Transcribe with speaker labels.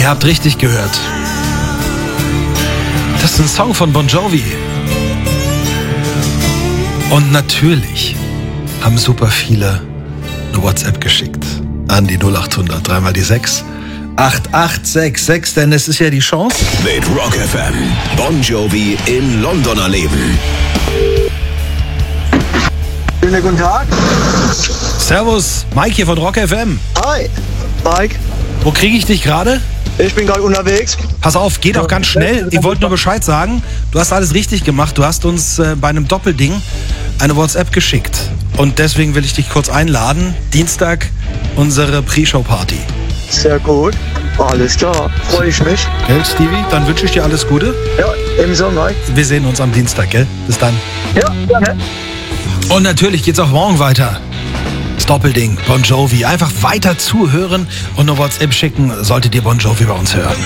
Speaker 1: Ihr habt richtig gehört. Das ist ein Song von Bon Jovi. Und natürlich haben super viele eine WhatsApp geschickt an die 0800 3 die 6 8866, denn es ist ja die Chance.
Speaker 2: Mit Rock FM. Bon Jovi in London erleben.
Speaker 3: Schönen guten Tag.
Speaker 1: Servus, Mike hier von Rock FM.
Speaker 3: Hi, Mike.
Speaker 1: Wo kriege ich dich gerade?
Speaker 3: Ich bin gerade unterwegs.
Speaker 1: Pass auf, geht auch ganz schnell. Ich wollte nur Bescheid sagen, du hast alles richtig gemacht. Du hast uns bei einem Doppelding eine WhatsApp geschickt. Und deswegen will ich dich kurz einladen. Dienstag unsere Pre-Show-Party.
Speaker 3: Sehr gut. Alles klar. Freue ich mich.
Speaker 1: Gell, Stevie? Dann wünsche ich dir alles Gute.
Speaker 3: Ja, ebenso, Mike.
Speaker 1: Wir sehen uns am Dienstag, gell? Bis dann.
Speaker 3: Ja, danke.
Speaker 1: Und natürlich geht's auch morgen weiter. Das Doppelding, Bon Jovi. Einfach weiter zuhören und eine WhatsApp schicken, solltet ihr Bon Jovi bei uns hören.